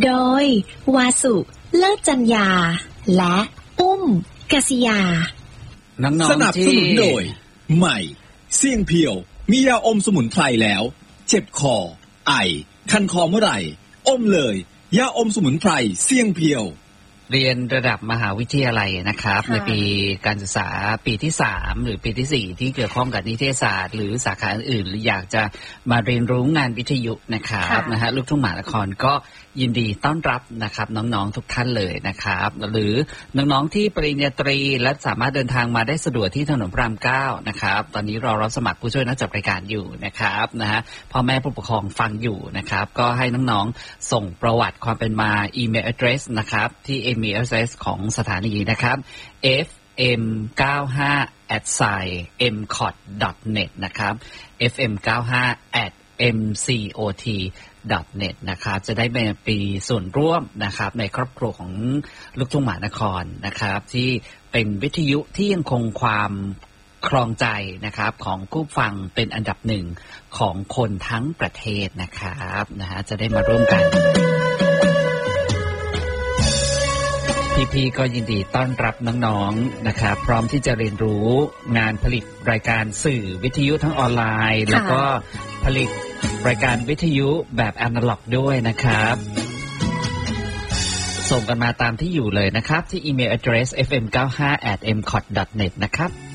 โดยวาสุเลิศจัญญาและอุ้มกษยาสนับสนุนโดยใหม่เสี่ยงเพียวมียาอมสมุนไพรแล้วเจ็บคอไอคันคอเมื่อไหร่อมเลยยาอมสมุนไพรเสี่ยงเพียวเรียนระดับมหาวิทยาลัยนะครับในปีการศึกษาปีที่3หรือปีที่4ที่เกี่ยวข้องกับนิเทศศาสตร์หรือสาขาอื่นๆหรืออยากจะมาเรียนรู้งานวิทยุนะครับลูกทุ่งมหานครก็ยินดีต้อนรับนะครับน้องๆทุกท่านเลยนะครับหรือน้องๆที่ปริญญาตรีและสามารถเดินทางมาได้สะดวกที่ถนนพระราม9นะครับตอนนี้รอรับสมัครผู้ช่วยนักจัดรายการอยู่นะครับพ่อแม่ผู้ปกครองฟังอยู่นะครับก็ให้น้องๆส่งประวัติความเป็นมาอีเมล address นะครับที่อีเมล address ของสถานีนะครับ fm95@mcot.net นะครับ fm95@mcot.net นะครับจะได้มีส่วนร่วมนะครับในครอบครัวของลูกทุ่งมหานครนะครับที่เป็นวิทยุที่ยังคงความครองใจนะครับของผู้ฟังเป็นอันดับหนึ่งของคนทั้งประเทศนะครับจะได้มาร่วมกันพี่ๆก็ยินดีต้อนรับน้องๆนะครับพร้อมที่จะเรียนรู้งานผลิตรายการสื่อวิทยุทั้งออนไลน์แล้วก็ผลิตรายการวิทยุแบบแอนะล็อกด้วยนะครับส่งกันมาตามที่อยู่เลยนะครับที่อีเมล address fm95@mcot.net นะครับ